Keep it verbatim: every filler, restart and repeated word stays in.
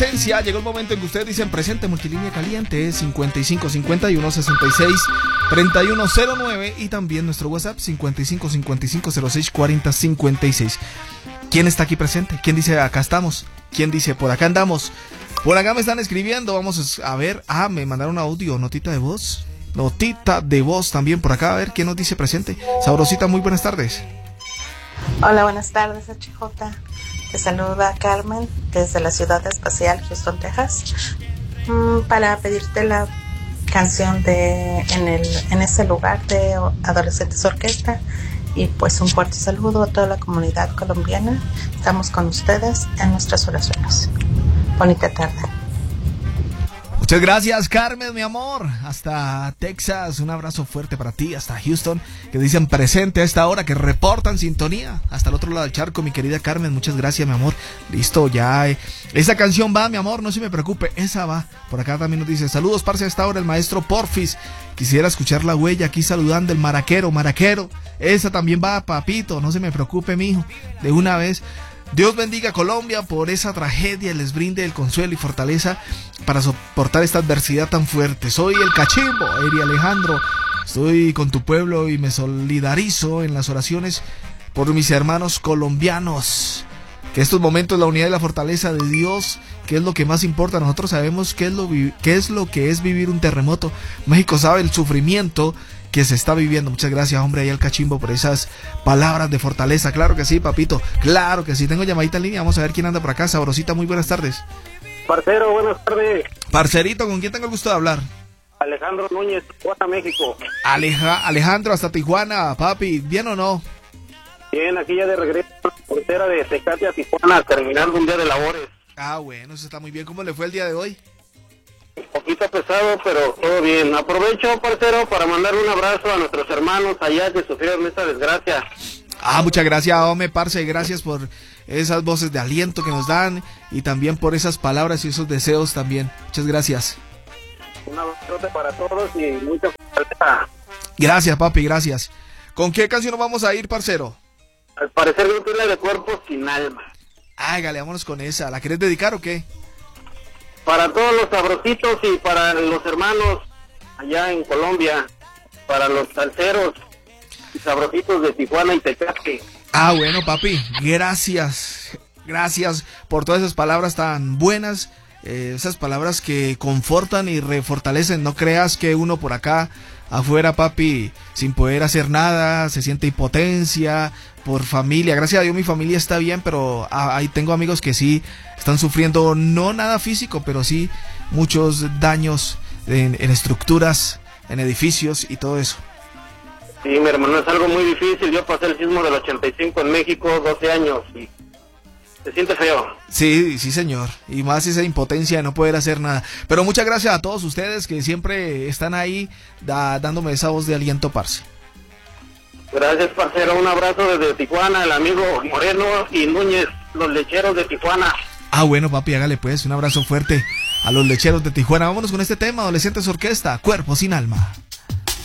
advertencia, llegó el momento en que ustedes dicen presente. Multilínea caliente cincuenta y cinco cincuenta y uno sesenta y seis treinta y uno cero nueve y también nuestro WhatsApp cincuenta y cinco cincuenta y cinco cero seis cuarenta cincuenta y seis. ¿Quién está aquí presente? ¿Quién dice acá estamos? ¿Quién dice por acá andamos? Por acá me están escribiendo, vamos a ver. Ah, me mandaron un audio, notita de voz. Notita de voz también por acá, a ver quién nos dice presente. Sabrosita, muy buenas tardes. Hola, buenas tardes, H J. Te saluda Carmen desde la ciudad espacial Houston, Texas, mm, para pedirte la canción de en el en ese lugar de Adolescentes Orquesta y pues un fuerte saludo a toda la comunidad colombiana. Estamos con ustedes en nuestras oraciones. Bonita tarde. Muchas gracias, Carmen, mi amor. Hasta Texas, un abrazo fuerte para ti. Hasta Houston, que dicen presente a esta hora, que reportan sintonía. Hasta el otro lado del charco, mi querida Carmen. Muchas gracias, mi amor. Listo, ya. Eh. Esa canción va, mi amor, no se me preocupe. Esa va. Por acá también nos dice, saludos, parce, a esta hora el maestro Porfis. Quisiera escuchar la huella aquí saludando el maraquero, maraquero. Esa también va, papito. No se me preocupe, mijo. De una vez. Dios bendiga a Colombia por esa tragedia, les brinde el consuelo y fortaleza para soportar esta adversidad tan fuerte. Soy el Cachimbo, Eri Alejandro, estoy con tu pueblo y me solidarizo en las oraciones por mis hermanos colombianos. Que estos momentos la unidad y la fortaleza de Dios, que es lo que más importa. Nosotros sabemos qué es lo, qué es, lo que es vivir un terremoto. México sabe el sufrimiento que se está viviendo. Muchas gracias, hombre, ahí al Cachimbo por esas palabras de fortaleza. Claro que sí, papito, claro que sí. Tengo llamadita en línea, vamos a ver quién anda por acá. Sabrosita, muy buenas tardes. Parcero, buenas tardes. Parcerito, ¿con quién tengo el gusto de hablar? Alejandro Núñez, Tijuana, México. Aleja, Alejandro, hasta Tijuana, papi, ¿bien o no? Bien, aquí ya de regreso a la frontera de Tecate a Tijuana, terminando un día de labores. Ah, bueno, eso está muy bien. ¿Cómo le fue el día de hoy? Un poquito pesado, pero todo bien. Aprovecho, parcero, para mandar un abrazo a nuestros hermanos allá que sufrieron esta desgracia. Ah, muchas gracias, hombre, parce, gracias por esas voces de aliento que nos dan y también por esas palabras y esos deseos también. Muchas gracias. Un abrazo para todos y mucha fortaleza. Gracias, papi, gracias. ¿Con qué canción nos vamos a ir, parcero? Al parecer no tiene de Cuerpo Sin Alma. Hágale, vámonos con esa. ¿La querés dedicar o qué? Para todos los sabrositos y para los hermanos allá en Colombia, para los salseros y sabrositos de Tijuana y Tecate. Ah, bueno, papi, gracias. Gracias por todas esas palabras tan buenas, eh, esas palabras que confortan y refortalecen. No creas que uno por acá afuera, papi, sin poder hacer nada, se siente impotencia por familia. Gracias a Dios mi familia está bien, pero ah, ahí tengo amigos que sí están sufriendo, no nada físico, pero sí muchos daños en, en estructuras, en edificios y todo eso. Sí, mi hermano, es algo muy difícil. Yo pasé el sismo del ochenta y cinco en México, doce años, y se siente feo. Sí, sí, señor. Y más esa impotencia de no poder hacer nada. Pero muchas gracias a todos ustedes que siempre están ahí da, dándome esa voz de aliento, parce. Gracias, parcero. Un abrazo desde Tijuana, el amigo Moreno y Núñez, los lecheros de Tijuana. Ah, bueno, papi, hágale pues. Un abrazo fuerte a los lecheros de Tijuana. Vámonos con este tema, Adolescentes Orquesta, Cuerpo Sin Alma.